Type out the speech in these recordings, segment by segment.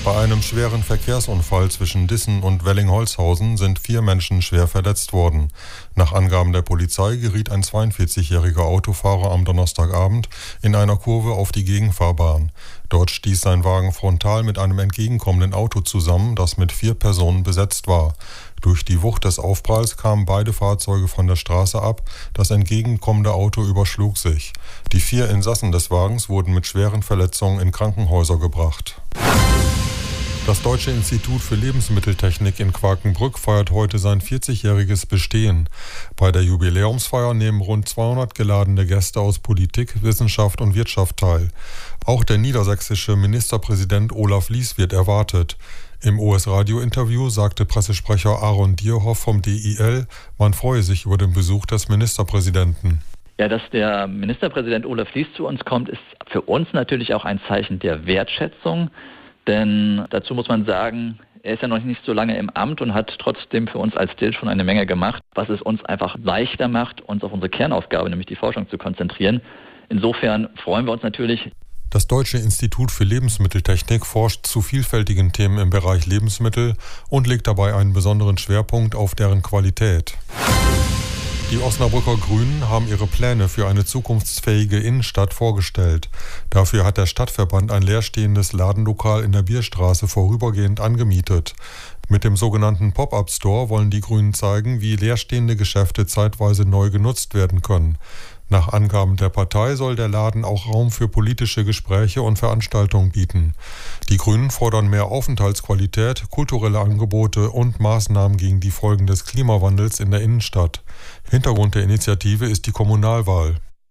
Bei einem schweren Verkehrsunfall zwischen Dissen und Wellingholzhausen sind 4 Menschen schwer verletzt worden. Nach Angaben der Polizei geriet ein 42-jähriger Autofahrer am Donnerstagabend in einer Kurve auf die Gegenfahrbahn. Dort stieß sein Wagen frontal mit einem entgegenkommenden Auto zusammen, das mit 4 Personen besetzt war. Durch die Wucht des Aufpralls kamen beide Fahrzeuge von der Straße ab, das entgegenkommende Auto überschlug sich. Die 4 Insassen des Wagens wurden mit schweren Verletzungen in Krankenhäuser gebracht. Das Deutsche Institut für Lebensmitteltechnik in Quakenbrück feiert heute sein 40-jähriges Bestehen. Bei der Jubiläumsfeier nehmen rund 200 geladene Gäste aus Politik, Wissenschaft und Wirtschaft teil. Auch der niedersächsische Ministerpräsident Olaf Lies wird erwartet. Im OS-Radio-Interview sagte Pressesprecher Aaron Dierhoff vom DIL, man freue sich über den Besuch des Ministerpräsidenten. Ja, dass der Ministerpräsident Olaf Lies zu uns kommt, ist für uns natürlich auch ein Zeichen der Wertschätzung. Denn dazu muss man sagen, er ist ja noch nicht so lange im Amt und hat trotzdem für uns als DIL schon eine Menge gemacht, was es uns einfach leichter macht, uns auf unsere Kernaufgabe, nämlich die Forschung, zu konzentrieren. Insofern freuen wir uns natürlich. Das Deutsche Institut für Lebensmitteltechnik forscht zu vielfältigen Themen im Bereich Lebensmittel und legt dabei einen besonderen Schwerpunkt auf deren Qualität. Die Osnabrücker Grünen haben ihre Pläne für eine zukunftsfähige Innenstadt vorgestellt. Dafür hat der Stadtverband ein leerstehendes Ladenlokal in der Bierstraße vorübergehend angemietet. Mit dem sogenannten Pop-up-Store wollen die Grünen zeigen, wie leerstehende Geschäfte zeitweise neu genutzt werden können. Nach Angaben der Partei soll der Laden auch Raum für politische Gespräche und Veranstaltungen bieten. Die Grünen fordern mehr Aufenthaltsqualität, kulturelle Angebote und Maßnahmen gegen die Folgen des Klimawandels in der Innenstadt. Hintergrund der Initiative ist die Kommunalwahl.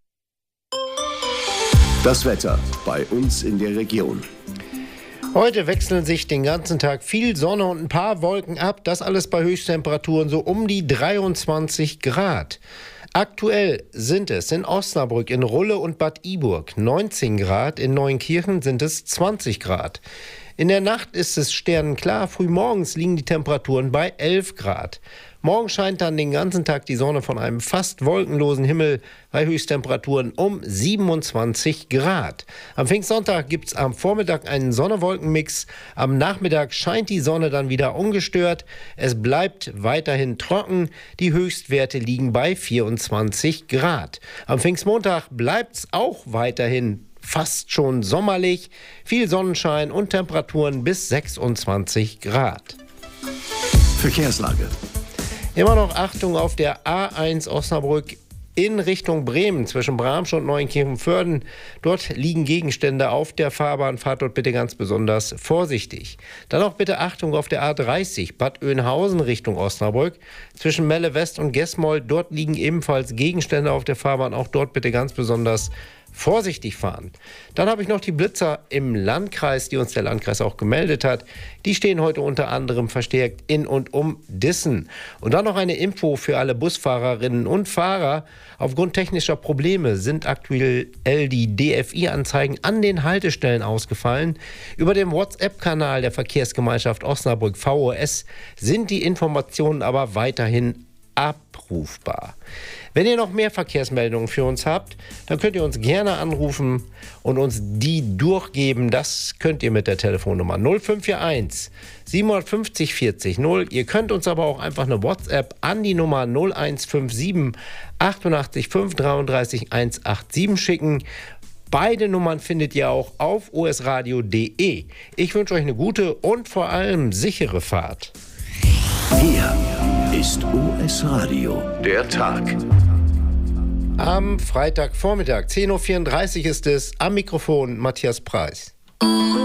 Das Wetter bei uns in der Region. Heute wechseln sich den ganzen Tag viel Sonne und ein paar Wolken ab. Das alles bei Höchsttemperaturen so um die 23 Grad. Aktuell sind es in Osnabrück, in Rulle und Bad Iburg 19 Grad, in Neuenkirchen sind es 20 Grad. In der Nacht ist es sternenklar, frühmorgens liegen die Temperaturen bei 11 Grad. Morgen scheint dann den ganzen Tag die Sonne von einem fast wolkenlosen Himmel bei Höchsttemperaturen um 27 Grad. Am Pfingstsonntag gibt es am Vormittag einen Sonne-Wolken-Mix. Am Nachmittag scheint die Sonne dann wieder ungestört. Es bleibt weiterhin trocken. Die Höchstwerte liegen bei 24 Grad. Am Pfingstmontag bleibt es auch weiterhin fast schon sommerlich. Viel Sonnenschein und Temperaturen bis 26 Grad. Verkehrslage. Immer noch Achtung auf der A1 Osnabrück in Richtung Bremen zwischen Bramsch und Neuenkirchen-Vörden. Dort liegen Gegenstände auf der Fahrbahn. Fahrt dort bitte ganz besonders vorsichtig. Dann auch bitte Achtung auf der A30 Bad Oeynhausen Richtung Osnabrück zwischen Melle West und Gesmold. Dort liegen ebenfalls Gegenstände auf der Fahrbahn. Auch dort bitte ganz besonders vorsichtig fahren. Dann habe ich noch die Blitzer im Landkreis, die uns der Landkreis auch gemeldet hat. Die stehen heute unter anderem verstärkt in und um Dissen. Und dann noch eine Info für alle Busfahrerinnen und Fahrer. Aufgrund technischer Probleme sind aktuell die DFI-Anzeigen an den Haltestellen ausgefallen. Über den WhatsApp-Kanal der Verkehrsgemeinschaft Osnabrück VOS sind die Informationen aber weiterhin abrufbar. Wenn ihr noch mehr Verkehrsmeldungen für uns habt, dann könnt ihr uns gerne anrufen und uns die durchgeben. Das könnt ihr mit der Telefonnummer 0541 750 40 0. Ihr könnt uns aber auch einfach eine WhatsApp an die Nummer 0157 88 533 187 schicken. Beide Nummern findet ihr auch auf osradio.de. Ich wünsche euch eine gute und vor allem sichere Fahrt. Hier ist OS Radio, der Tag. Am Freitagvormittag, 10.34 Uhr ist es, am Mikrofon Matthias Preis.